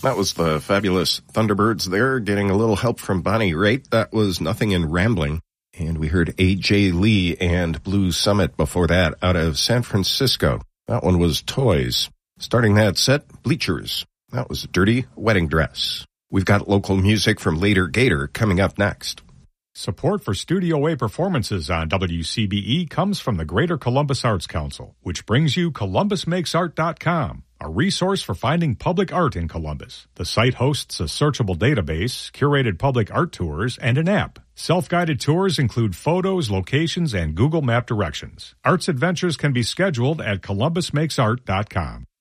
That was the fabulous Thunderbirds there, getting a little help from Bonnie Raitt. That was Nothing in Rambling. And we heard A.J. Lee and Blue Summit before that out of San Francisco. That one was Toys. Starting that set, Bleachers. That was Dirty Wedding Dress. We've got local music from Later Gator coming up next. Support for Studio A performances on WCBE comes from the Greater Columbus Arts Council, which brings you ColumbusMakesArt.com, a resource for finding public art in Columbus. The site hosts a searchable database, curated public art tours, and an app. Self-guided tours include photos, locations, and Google Map directions. Arts adventures can be scheduled at ColumbusMakesArt.com.